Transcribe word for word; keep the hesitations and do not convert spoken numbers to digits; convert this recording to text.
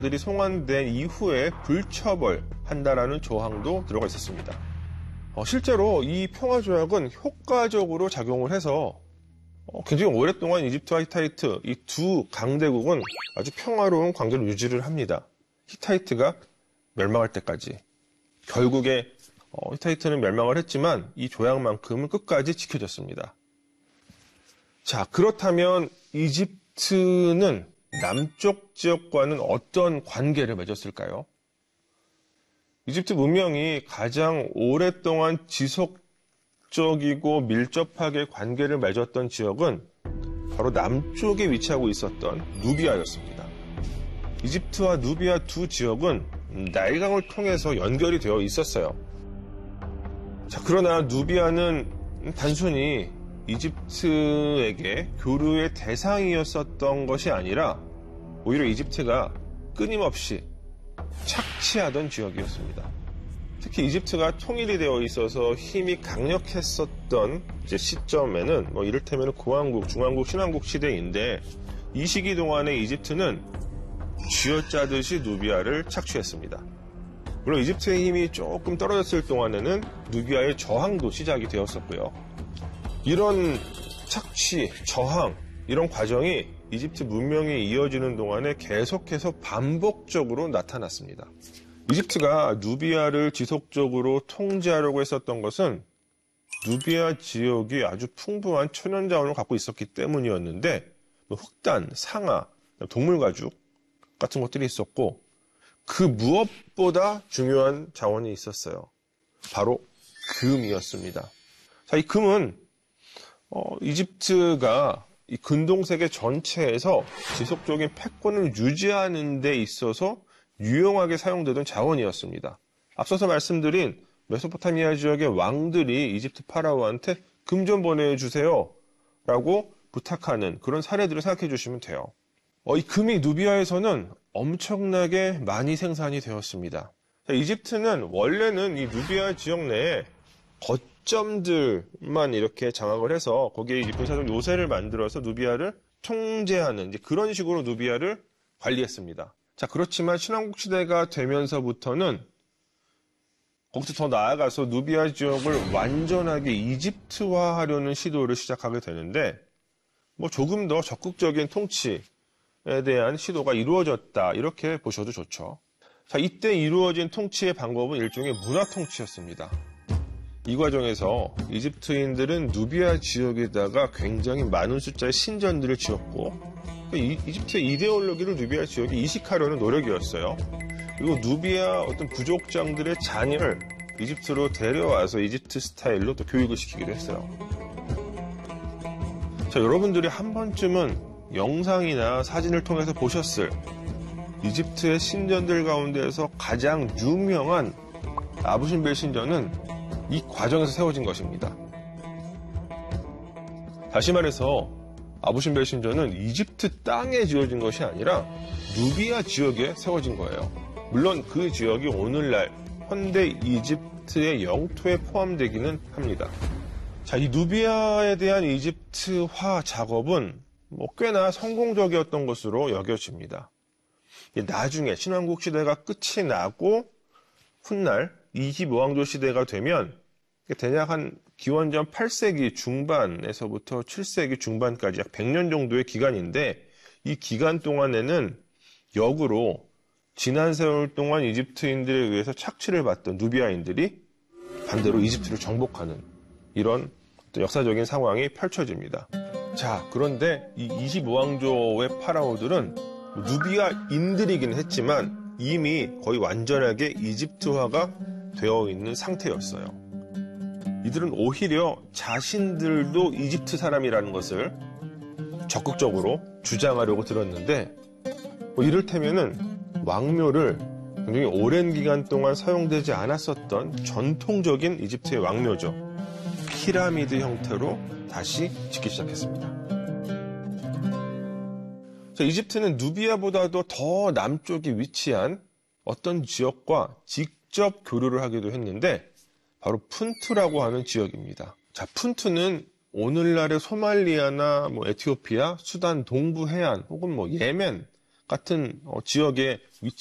들이 송환된 이후에 불처벌한다라는 조항도 들어가 있었습니다. 어, 실제로 이 평화조약은 효과적으로 작용을 해서 어, 굉장히 오랫동안 이집트와 히타이트 이 두 강대국은 아주 평화로운 관계를 유지를 합니다. 히타이트가 멸망할 때까지. 결국에 어, 히타이트는 멸망을 했지만 이 조약만큼은 끝까지 지켜졌습니다. 자, 그렇다면 이집트는 남쪽 지역과는 어떤 관계를 맺었을까요? 이집트 문명이 가장 오랫동안 지속적이고 밀접하게 관계를 맺었던 지역은 바로 남쪽에 위치하고 있었던 누비아였습니다. 이집트와 누비아 두 지역은 나일강을 통해서 연결이 되어 있었어요. 자, 그러나 누비아는 단순히 이집트에게 교류의 대상이었었던 것이 아니라 오히려 이집트가 끊임없이 착취하던 지역이었습니다. 특히 이집트가 통일이 되어 있어서 힘이 강력했었던 이제 시점에는 뭐 이를테면 고왕국, 중왕국, 신왕국 시대인데 이 시기 동안에 이집트는 쥐어짜듯이 누비아를 착취했습니다. 물론 이집트의 힘이 조금 떨어졌을 동안에는 누비아의 저항도 시작이 되었었고요. 이런 착취, 저항, 이런 과정이 이집트 문명이 이어지는 동안에 계속해서 반복적으로 나타났습니다. 이집트가 누비아를 지속적으로 통제하려고 했었던 것은 누비아 지역이 아주 풍부한 천연자원을 갖고 있었기 때문이었는데 뭐 흑단, 상아, 동물가죽 같은 것들이 있었고 그 무엇보다 중요한 자원이 있었어요. 바로 금이었습니다. 자, 이 금은 어, 이집트가 이 근동세계 전체에서 지속적인 패권을 유지하는 데 있어서 유용하게 사용되던 자원이었습니다. 앞서서 말씀드린 메소포타미아 지역의 왕들이 이집트 파라오한테 금 좀 보내주세요 라고 부탁하는 그런 사례들을 생각해 주시면 돼요. 어, 이 금이 누비아에서는 엄청나게 많이 생산이 되었습니다. 자, 이집트는 원래는 이 누비아 지역 내에 거점들만 이렇게 장악을 해서 거기에 이제 군사적 요새를 만들어서 누비아를 통제하는 이제 그런 식으로 누비아를 관리했습니다. 자, 그렇지만 신왕국 시대가 되면서부터는 거기서 더 나아가서 누비아 지역을 완전하게 이집트화하려는 시도를 시작하게 되는데 뭐 조금 더 적극적인 통치에 대한 시도가 이루어졌다 이렇게 보셔도 좋죠. 자, 이때 이루어진 통치의 방법은 일종의 문화 통치였습니다. 이 과정에서 이집트인들은 누비아 지역에다가 굉장히 많은 숫자의 신전들을 지었고 이, 이집트의 이데올로기를 누비아 지역에 이식하려는 노력이었어요. 그리고 누비아 어떤 부족장들의 자녀를 이집트로 데려와서 이집트 스타일로 또 교육을 시키기도 했어요. 자, 여러분들이 한 번쯤은 영상이나 사진을 통해서 보셨을 이집트의 신전들 가운데에서 가장 유명한 아부신벨 신전은 이 과정에서 세워진 것입니다. 다시 말해서 아부신벨 신전은 이집트 땅에 지어진 것이 아니라 누비아 지역에 세워진 거예요. 물론 그 지역이 오늘날 현대 이집트의 영토에 포함되기는 합니다. 자, 이 누비아에 대한 이집트화 작업은 뭐 꽤나 성공적이었던 것으로 여겨집니다. 나중에 신왕국 시대가 끝이 나고 훗날 이십오 왕조 시대가 되면 대략 한 기원전 팔 세기 중반에서부터 칠 세기 중반까지 약 백 년 정도의 기간인데 이 기간 동안에는 역으로 지난 세월 동안 이집트인들에 의해서 착취를 받던 누비아인들이 반대로 이집트를 정복하는 이런 역사적인 상황이 펼쳐집니다. 자, 그런데 이 이십오 왕조의 파라오들은 누비아인들이긴 했지만 이미 거의 완전하게 이집트화가 되어 있는 상태였어요. 이들은 오히려 자신들도 이집트 사람이라는 것을 적극적으로 주장하려고 들었는데 뭐 이를테면은 왕묘를 굉장히 오랜 기간 동안 사용되지 않았었던 전통적인 이집트의 왕묘죠. 피라미드 형태로 다시 짓기 시작했습니다. 자, 이집트는 누비아보다도 더 남쪽에 위치한 어떤 지역과 직접 교류를 하기도 했는데 바로 푼투라고 하는 지역입니다. 자, 푼투는 오늘날의 소말리아나 뭐 에티오피아, 수단 동부 해안 혹은 뭐 예멘 같은 어, 지역에